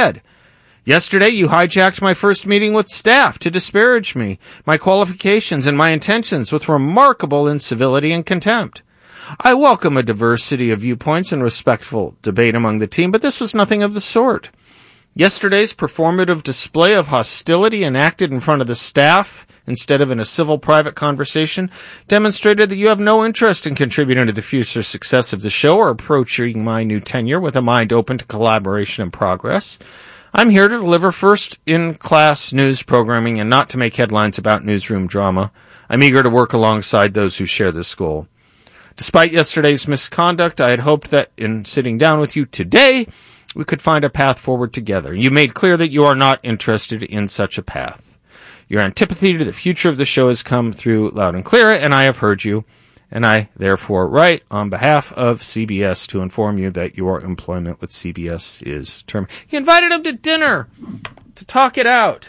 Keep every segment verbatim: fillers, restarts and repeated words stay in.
head. Yesterday, you hijacked my first meeting with staff to disparage me, my qualifications, and my intentions with remarkable incivility and contempt. I welcome a diversity of viewpoints and respectful debate among the team, but this was nothing of the sort. Yesterday's performative display of hostility enacted in front of the staff instead of in a civil private conversation demonstrated that you have no interest in contributing to the future success of the show or approaching my new tenure with a mind open to collaboration and progress. I'm here to deliver first-in-class news programming and not to make headlines about newsroom drama. I'm eager to work alongside those who share this goal. Despite yesterday's misconduct, I had hoped that in sitting down with you today, we could find a path forward together. You made clear that you are not interested in such a path. Your antipathy to the future of the show has come through loud and clear, and I have heard you, and I therefore write on behalf of C B S to inform you that your employment with C B S is terminated. He invited him to dinner to talk it out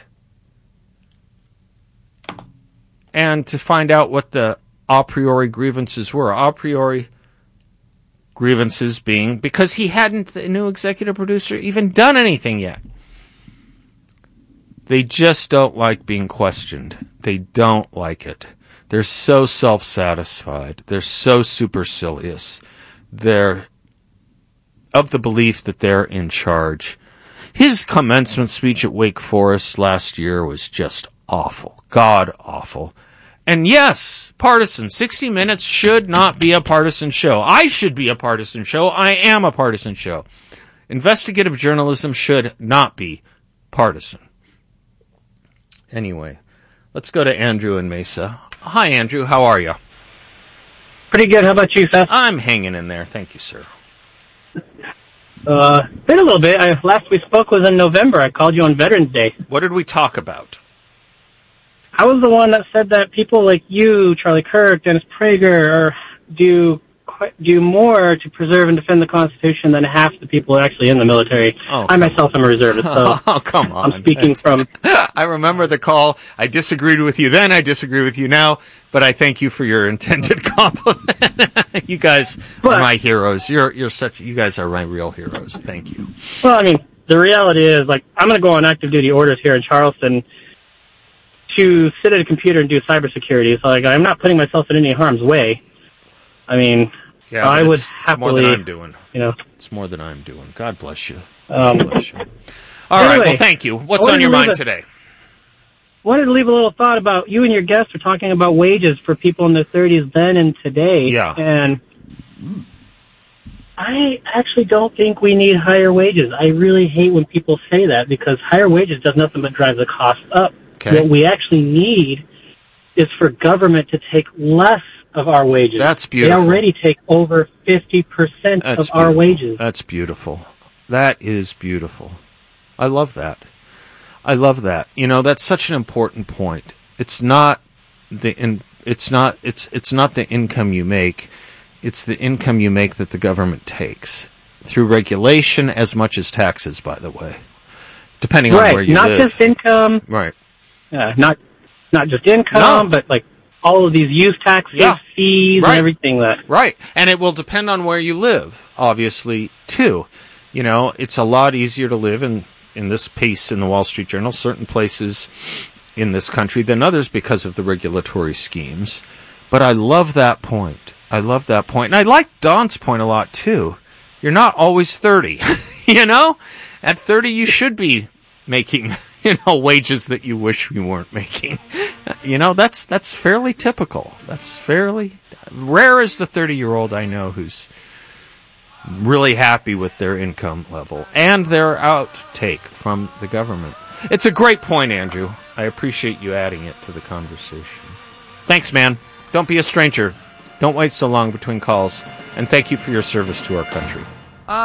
and to find out what the a priori grievances were. A priori grievances being because he hadn't, the new executive producer, even done anything yet. They just don't like being questioned. They don't like it. They're so self-satisfied. They're so supercilious. They're of the belief that they're in charge. His commencement speech at Wake Forest last year was just awful. God awful. And yes, partisan. sixty minutes should not be a partisan show. I should be a partisan show. I am a partisan show. Investigative journalism should not be partisan. Anyway, let's go to Andrew in Mesa. Hi, Andrew. How are you? Pretty good. How about you, Seth? I'm hanging in there. Thank you, sir. Uh, been a little bit. I, last we spoke was in November. I called you on Veterans Day. What did we talk about? I was the one that said that people like you, Charlie Kirk, Dennis Prager, are, do do more to preserve and defend the Constitution than half the people who are actually in the military. Oh, I myself am a reservist, so oh, come on. I'm speaking That's, from... I remember the call. I disagreed with you then. I disagree with you now, but I thank you for your intended compliment. You guys but, are my heroes. You're you're such. You guys are my real heroes. Thank you. Well, I mean, the reality is, like, I'm going to go on active duty orders here in Charleston to sit at a computer and do cybersecurity. So, like, I'm not putting myself in any harm's way. I mean, yeah, I would it's, happily... It's more than I'm doing. You know. It's more than I'm doing. God bless you. Um, God bless you. All anyway, right, well, thank you. What's on your mind a, today? wanted to leave a little thought about, you and your guests are talking about wages for people in their thirties then and today. Yeah. And I actually don't think we need higher wages. I really hate when people say that, because higher wages does nothing but drive the cost up. Okay. What we actually need is for government to take less of our wages. That's beautiful. They already take over fifty percent That's of beautiful. our wages. That's beautiful. That is beautiful. I love that. I love that. You know, that's such an important point. It's not the in, it's not it's it's not the income you make. It's the income you make that the government takes through regulation as much as taxes, by the way, depending right. on where you not live. Not just income. Right. Uh, not not just income, no. but like all of these use taxes, yeah. fees, right. and everything that. Right. And it will depend on where you live, obviously, too. You know, it's a lot easier to live in, in this piece in the Wall Street Journal, certain places in this country than others because of the regulatory schemes. But I love that point. I love that point. And I like Don's point a lot, too. You're not always thirty. You know? At thirty, you should be making, you know, wages that you wish you weren't making. You know, that's that's fairly typical. That's fairly rare is the thirty-year-old I know who's really happy with their income level and their outtake from the government. It's a great point, Andrew. I appreciate you adding it to the conversation. Thanks, man. Don't be a stranger. Don't wait so long between calls. And thank you for your service to our country.